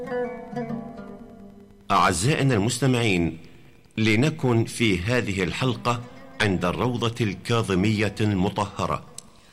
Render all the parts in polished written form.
أعزائنا المستمعين، لنكن في هذه الحلقة عند الروضة الكاظمية المطهرة.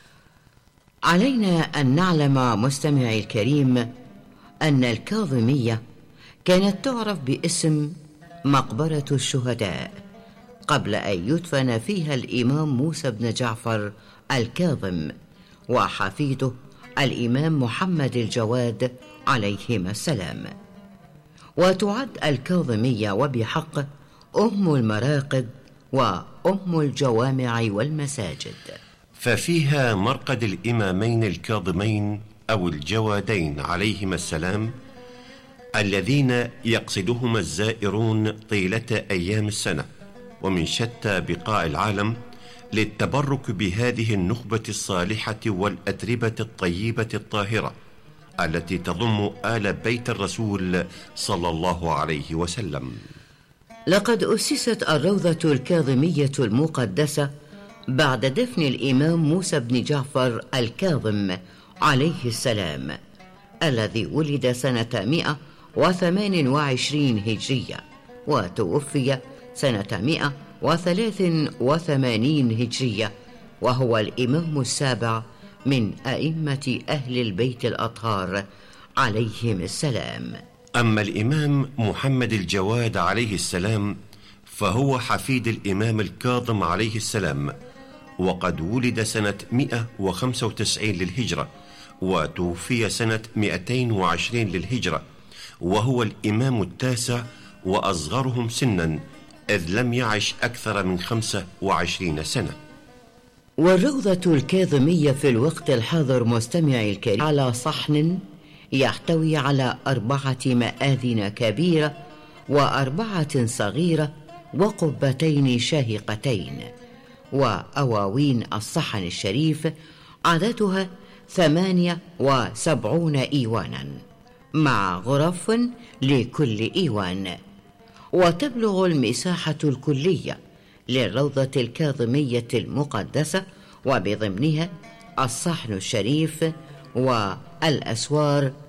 علينا أن نعلم مستمعي الكريم أن الكاظمية كانت تعرف باسم مقبرة الشهداء قبل أن يدفن فيها الإمام موسى بن جعفر الكاظم وحفيده الإمام محمد الجواد عليهما السلام. وتعد الكاظمية وبحق أم المراقد وأم الجوامع والمساجد، ففيها مرقد الإمامين الكاظمين أو الجوادين عليهما السلام، الذين يقصدهما الزائرون طيلة أيام السنة ومن شتى بقاع العالم للتبرك بهذه النخبة الصالحة والأتربة الطيبة الطاهرة التي تضم آل بيت الرسول صلى الله عليه وسلم. لقد أسست الروضة الكاظمية المقدسة بعد دفن الإمام موسى بن جعفر الكاظم عليه السلام، الذي ولد سنة 128 هجرية وتوفي سنة 183 هجرية، وهو الإمام السابع من أئمة أهل البيت الأطهار عليهم السلام. أما الإمام محمد الجواد عليه السلام فهو حفيد الإمام الكاظم عليه السلام، وقد ولد سنة 195 للهجرة وتوفي سنة 220 للهجرة، وهو الإمام التاسع وأصغرهم سنا، إذ لم يعش أكثر من 25 سنة. والروضة الكاظمية في الوقت الحاضر مستمعي الكريم على صحن يحتوي على 4 مآذن كبيرة و4 صغيرة وقبتين شاهقتين، وأواوين الصحن الشريف عددها 78 إيوانا مع غرف لكل إيوان. وتبلغ المساحة الكلية للروضة الكاظمية المقدسة وبضمنها الصحن الشريف والأسوار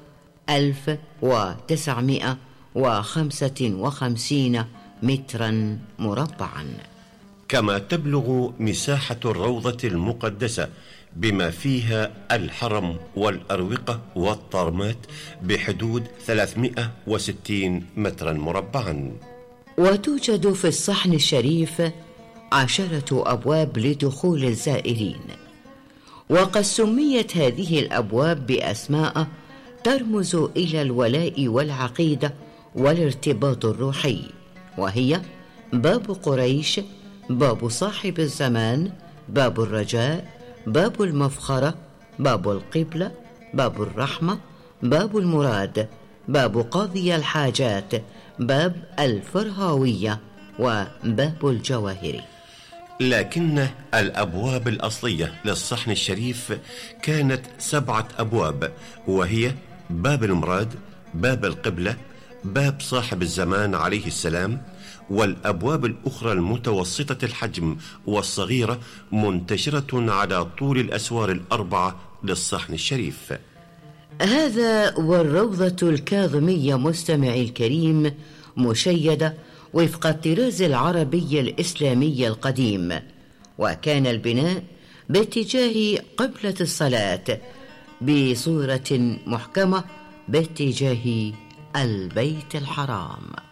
1955 مترا مربعا. كما تبلغ مساحة الروضة المقدسة بما فيها الحرم والأروقة والطرمات بحدود 360 مترا مربعا. وتوجد في الصحن الشريف 10 أبواب لدخول الزائرين، وقد سميت هذه الأبواب بأسماء ترمز إلى الولاء والعقيدة والارتباط الروحي، وهي باب قريش، باب صاحب الزمان، باب الرجاء، باب المفخرة، باب القبلة، باب الرحمة، باب المراد، باب قاضي الحاجات، باب الفرهاوية، وباب الجواهر. لكن الأبواب الأصلية للصحن الشريف كانت 7 أبواب، وهي باب المراد، باب القبلة، باب صاحب الزمان عليه السلام، والأبواب الأخرى المتوسطة الحجم والصغيرة منتشرة على طول الأسوار ال4 للصحن الشريف. هذا والروضة الكاظمية مستمعي الكريم مشيدة وفق الطراز العربي الإسلامي القديم، وكان البناء باتجاه قبلة الصلاة بصورة محكمة باتجاه البيت الحرام.